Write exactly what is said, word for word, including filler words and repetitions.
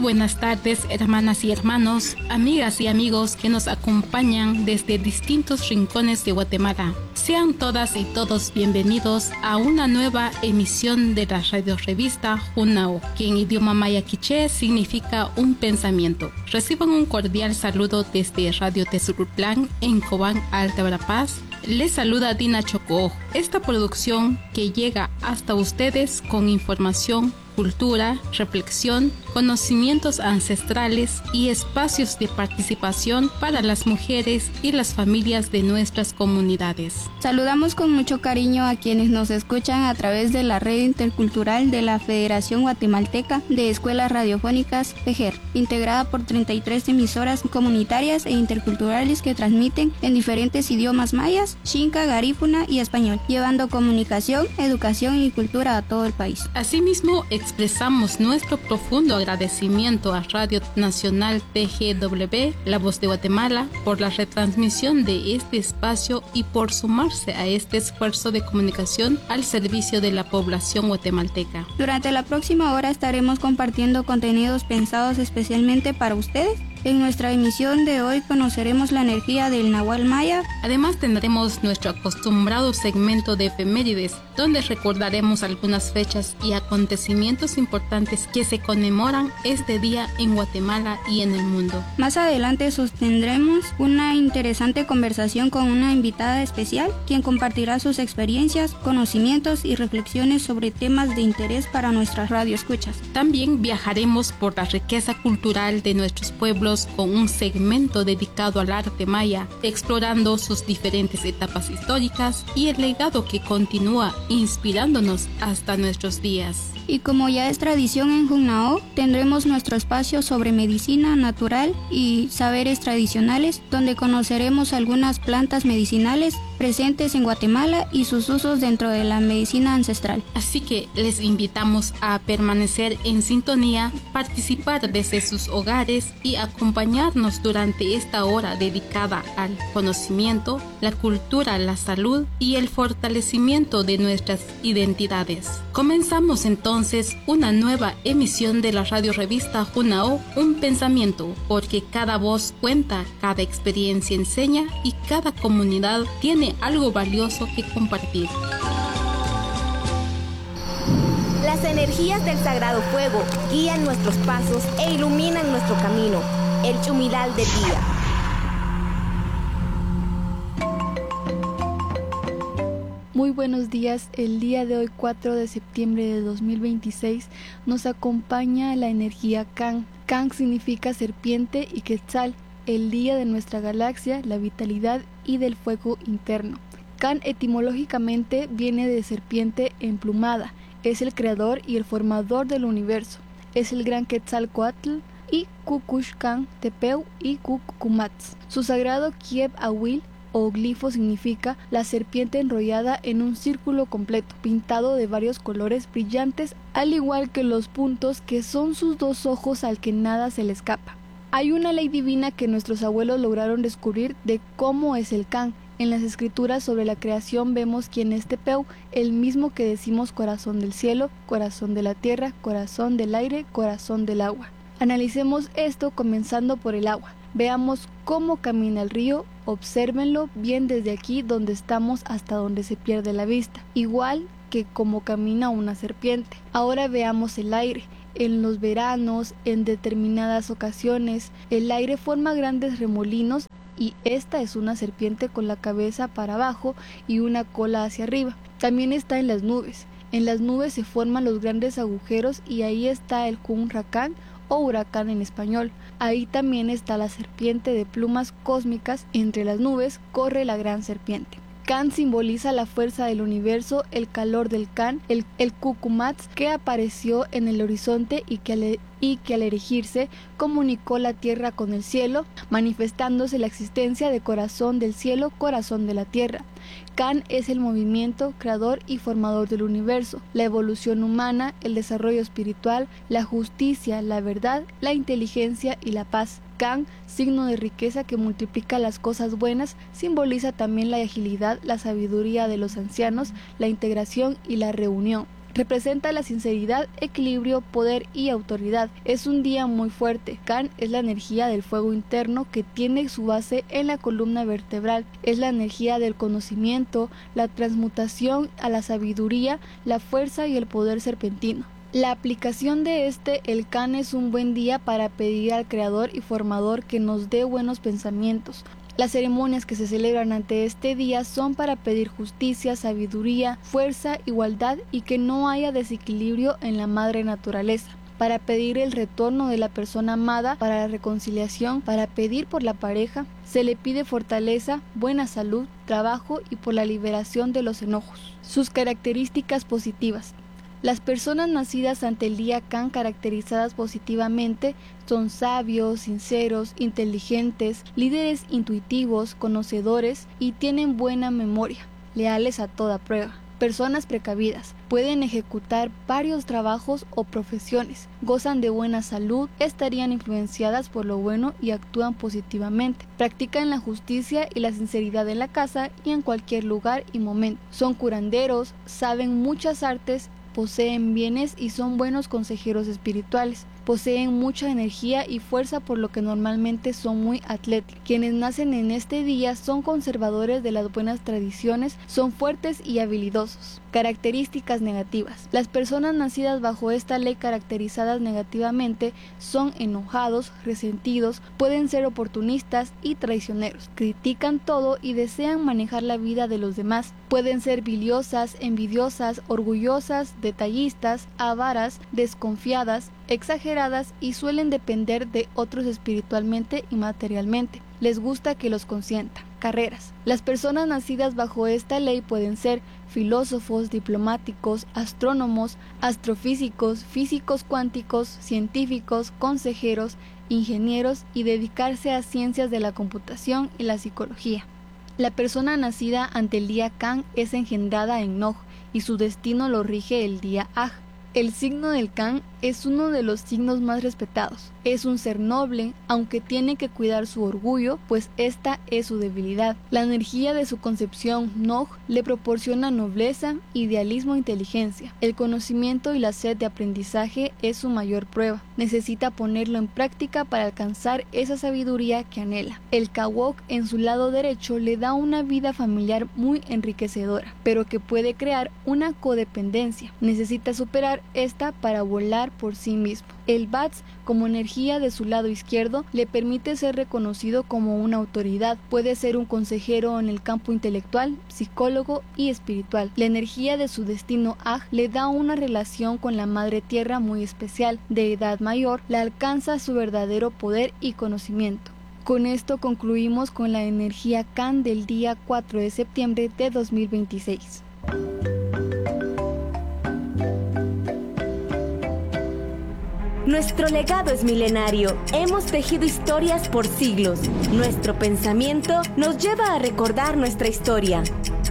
buenas tardes, hermanas y hermanos, amigas y amigos que nos acompañan desde distintos rincones de Guatemala. Sean todas y todos bienvenidos a una nueva emisión de la radio revista Junao, que en idioma maya quiché significa un pensamiento. Reciban un cordial saludo desde Radio Tezurutlán en Cobán, Alta Verapaz. Les saluda Dina Chocó. Esta producción que llega hasta ustedes con información, cultura, reflexión, conocimientos ancestrales y espacios de participación para las mujeres y las familias de nuestras comunidades. Saludamos con mucho cariño a quienes nos escuchan a través de la red intercultural de la Federación Guatemalteca de Escuelas Radiofónicas, FEGER, integrada por treinta y tres emisoras comunitarias e interculturales que transmiten en diferentes idiomas mayas, xinca, garífuna y español, llevando comunicación, educación y cultura a todo el país. Asimismo, expresamos nuestro profundo agradecimiento a Radio Nacional T G W, La Voz de Guatemala, por la retransmisión de este espacio y por sumarse a este esfuerzo de comunicación al servicio de la población guatemalteca. Durante la próxima hora estaremos compartiendo contenidos pensados especialmente para ustedes. En nuestra emisión de hoy conoceremos la energía del Nahual Maya. Además tendremos nuestro acostumbrado segmento de efemérides, donde recordaremos algunas fechas y acontecimientos importantes que se conmemoran este día en Guatemala y en el mundo. Más adelante sostendremos una interesante conversación con una invitada especial, quien compartirá sus experiencias, conocimientos y reflexiones sobre temas de interés para nuestras radioescuchas. También viajaremos por la riqueza cultural de nuestros pueblos con un segmento dedicado al arte maya, explorando sus diferentes etapas históricas y el legado que continúa inspirándonos hasta nuestros días. Y como ya es tradición en Junao, tendremos nuestro espacio sobre medicina natural y saberes tradicionales, donde conoceremos algunas plantas medicinales presentes en Guatemala y sus usos dentro de la medicina ancestral. Así que les invitamos a permanecer en sintonía, participar desde sus hogares y acompañarnos durante esta hora dedicada al conocimiento, la cultura, la salud y el fortalecimiento de nuestras identidades. Comenzamos entonces Entonces, una nueva emisión de la radio revista Junao, un pensamiento, porque cada voz cuenta, cada experiencia enseña y cada comunidad tiene algo valioso que compartir. Las energías del sagrado fuego guían nuestros pasos e iluminan nuestro camino, el chumilal del día. Muy buenos días, el día de hoy cuatro de septiembre de dos mil veintiséis nos acompaña la energía Can. Can significa serpiente y Quetzal, el día de nuestra galaxia, la vitalidad y del fuego interno. Can etimológicamente viene de serpiente emplumada, es el creador y el formador del universo, es el gran Quetzalcoatl y Cucuxcan, Tepeu y Cucumatz. Su sagrado Kiev Awil o glifo significa la serpiente enrollada en un círculo completo, pintado de varios colores brillantes, al igual que los puntos que son sus dos ojos al que nada se le escapa. Hay una ley divina que nuestros abuelos lograron descubrir de cómo es el Can. En las escrituras sobre la creación vemos quién es Tepeu, el mismo que decimos corazón del cielo, corazón de la tierra, corazón del aire, corazón del agua. Analicemos esto comenzando por el agua. Veamos cómo camina el río, obsérvenlo bien desde aquí donde estamos hasta donde se pierde la vista, igual que como camina una serpiente. Ahora veamos el aire. En los veranos, en determinadas ocasiones, el aire forma grandes remolinos y esta es una serpiente con la cabeza para abajo y una cola hacia arriba. También está en las nubes. En las nubes se forman los grandes agujeros y ahí está el huracán o huracán en español. Ahí también está la serpiente de plumas cósmicas. Entre las nubes corre la gran serpiente. Can simboliza la fuerza del universo, el calor del Can, el, el Cucumatz que apareció en el horizonte y que, al, y que al erigirse comunicó la tierra con el cielo, manifestándose la existencia de corazón del cielo, corazón de la tierra. Can es el movimiento creador y formador del universo, la evolución humana, el desarrollo espiritual, la justicia, la verdad, la inteligencia y la paz. Can, signo de riqueza que multiplica las cosas buenas, simboliza también la agilidad, la sabiduría de los ancianos, la integración y la reunión. Representa la sinceridad, equilibrio, poder y autoridad. Es un día muy fuerte. Can es la energía del fuego interno que tiene su base en la columna vertebral. Es la energía del conocimiento, la transmutación a la sabiduría, la fuerza y el poder serpentino. La aplicación de este, el Can, es un buen día para pedir al Creador y Formador que nos dé buenos pensamientos. Las ceremonias que se celebran ante este día son para pedir justicia, sabiduría, fuerza, igualdad y que no haya desequilibrio en la madre naturaleza. Para pedir el retorno de la persona amada, para la reconciliación, para pedir por la pareja, se le pide fortaleza, buena salud, trabajo y por la liberación de los enojos. Sus características positivas. Las personas nacidas ante el día Can caracterizadas positivamente son sabios, sinceros, inteligentes, líderes intuitivos, conocedores y tienen buena memoria, leales a toda prueba. Personas precavidas, pueden ejecutar varios trabajos o profesiones, gozan de buena salud, estarían influenciadas por lo bueno y actúan positivamente. Practican la justicia y la sinceridad en la casa y en cualquier lugar y momento. Son curanderos, saben muchas artes, poseen bienes y son buenos consejeros espirituales. Poseen mucha energía y fuerza, por lo que normalmente son muy atléticos. Quienes nacen en este día son conservadores de las buenas tradiciones, son fuertes y habilidosos. Características negativas. Las personas nacidas bajo esta ley caracterizadas negativamente son enojados, resentidos, pueden ser oportunistas y traicioneros. Critican todo y desean manejar la vida de los demás. Pueden ser biliosas, envidiosas, orgullosas, detallistas, avaras, desconfiadas, exageradas y suelen depender de otros espiritualmente y materialmente. Les gusta que los consientan. Carreras. Las personas nacidas bajo esta ley pueden ser filósofos, diplomáticos, astrónomos, astrofísicos, físicos cuánticos, científicos, consejeros, ingenieros y dedicarse a ciencias de la computación y la psicología. La persona nacida ante el día Can es engendrada en Noj y su destino lo rige el día Aj. El signo del Can es uno de los signos más respetados. Es un ser noble, aunque tiene que cuidar su orgullo, pues esta es su debilidad. La energía de su concepción, Noj, le proporciona nobleza, idealismo e inteligencia. El conocimiento y la sed de aprendizaje es su mayor prueba. Necesita ponerlo en práctica para alcanzar esa sabiduría que anhela. El Kawok, en su lado derecho, le da una vida familiar muy enriquecedora, pero que puede crear una codependencia. Necesita superar esta para volar por sí mismo. El Bats, como energía de su lado izquierdo, le permite ser reconocido como una autoridad. Puede ser un consejero en el campo intelectual, psicólogo y espiritual. La energía de su destino Aj le da una relación con la Madre Tierra muy especial. De edad mayor, la alcanza su verdadero poder y conocimiento. Con esto concluimos con la energía Can del día cuatro de septiembre de dos mil veintiséis. Nuestro legado es milenario. Hemos tejido historias por siglos. Nuestro pensamiento nos lleva a recordar nuestra historia.